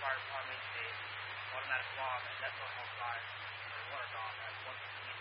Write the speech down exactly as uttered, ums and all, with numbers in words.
fire, I mean, the automatic bomb, and that's on all sides. The water bomb, that's one fifty-eight.